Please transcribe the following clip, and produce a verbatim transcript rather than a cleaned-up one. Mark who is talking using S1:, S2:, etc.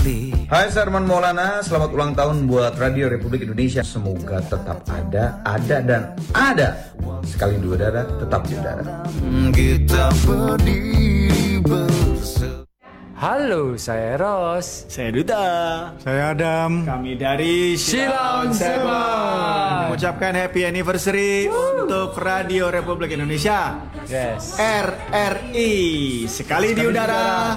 S1: Hai, saya Arman Maulana, selamat ulang tahun buat Radio Republik Indonesia. Semoga tetap ada, ada dan ada. Sekali di udara, tetap di udara.
S2: Kita berdiri bersama.
S3: Halo, saya Ros.
S4: Saya Duta.
S5: Saya Adam.
S4: Kami dari
S3: Silang Seven
S4: mengucapkan happy anniversary Woo. untuk Radio Republik Indonesia.
S3: Yes.
S4: R R I sekali, sekali di udara.